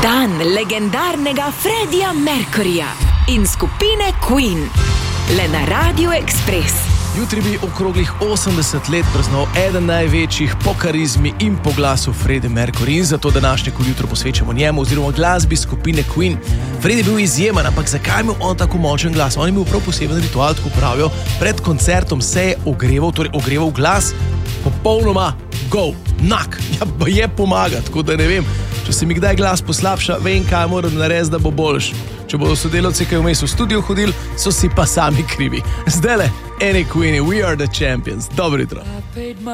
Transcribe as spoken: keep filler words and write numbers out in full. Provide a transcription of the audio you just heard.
Dan legendarnega Freddija Mercuryja in skupine Queen. Le na Radio Express. Jutri bi okroglih osemdeset let praznoval eden največjih po karizmi in po glasu Freddie Mercury, in zato današnje jutro posvečamo njemu oziroma glasbi skupine Queen. Freddie je bil izjemen, ampak zakaj je imel on tako močen glas? On je imel prav poseben ritual, tako pravijo, pred koncertom se je ogreval, torej ogreval glas, popolnoma go, nak, ja pa je pomaga, tako da ne vem, če se mi kdaj glas poslabša, vem, kaj moram narediti, da bo boljš. Če bodo sodelavci kaj vmes v studio hodili, so si pa sami krivi. Zdajle, eni Queeni, we are the champions. Dobro jutro.